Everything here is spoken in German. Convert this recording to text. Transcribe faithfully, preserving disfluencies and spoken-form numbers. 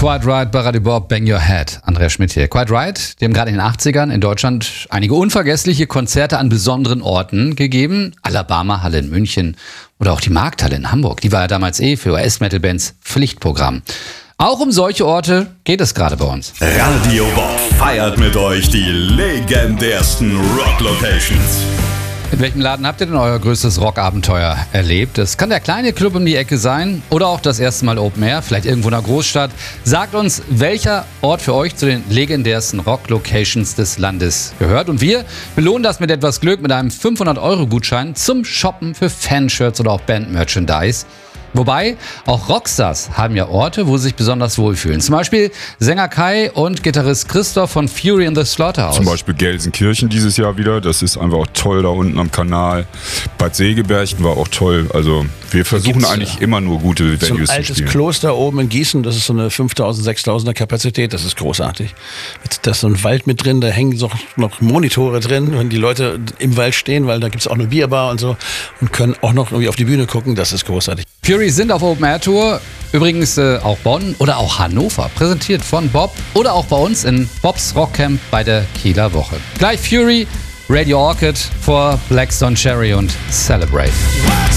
Quite Right, Baradi Bob, Bang Your Head. Andreas Schmidt hier. Quite Right, die haben gerade in den achtzigern in Deutschland einige unvergessliche Konzerte an besonderen Orten gegeben. Alabama-Halle in München oder auch die Markthalle in Hamburg. Die war ja damals eh für U S-Metal-Bands Pflichtprogramm. Auch um solche Orte geht es gerade bei uns. Radio Bob feiert mit euch die legendärsten Rock-Locations. In welchem Laden habt ihr denn euer größtes Rockabenteuer erlebt? Es kann der kleine Club um die Ecke sein oder auch das erste Mal Open Air, vielleicht irgendwo in einer Großstadt. Sagt uns, welcher Ort für euch zu den legendärsten Rock-Locations des Landes gehört. Und wir belohnen das mit etwas Glück mit einem fünfhundert-Euro-Gutschein zum Shoppen für Fanshirts oder auch Band-Merchandise. Wobei, auch Rockstars haben ja Orte, wo sie sich besonders wohlfühlen. Zum Beispiel Sänger Kai und Gitarrist Christoph von Fury in the Slaughterhouse. Zum Beispiel Gelsenkirchen dieses Jahr wieder. Das ist einfach auch toll da unten am Kanal. Bad Segeberchten war auch toll. Also wir versuchen eigentlich immer nur gute Venues zu spielen. So ein altes Kloster oben in Gießen, das ist so eine fünftausend, sechstausender Kapazität. Das ist großartig. Da ist so ein Wald mit drin, da hängen so noch Monitore drin, wenn die Leute im Wald stehen, weil da gibt es auch eine Bierbar und so und können auch noch irgendwie auf die Bühne gucken. Das ist großartig. Fury sind auf Open Air Tour, übrigens äh, auch Bonn oder auch Hannover, präsentiert von Bob oder auch bei uns in Bobs Rockcamp bei der Kieler Woche. Gleich Fury, Radio Orchid vor Blackstone Cherry und Celebrate.